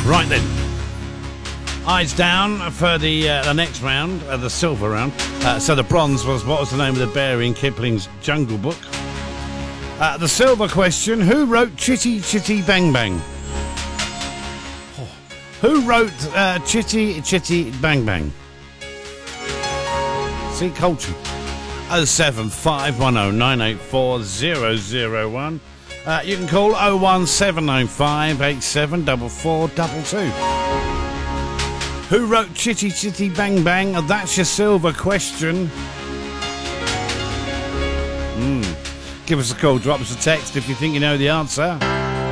Right then. Eyes down for the next round, the silver round. So the bronze was, what was the name of the bear in Kipling's Jungle Book? The silver question, who wrote Chitty Chitty Bang Bang? Oh. Who wrote Chitty Chitty Bang Bang? See, culture. 07510984001. You can call 01795 874422. Who wrote Chitty Chitty Bang Bang? That's your silver question. Give us a call, drop us a text if you think you know the answer.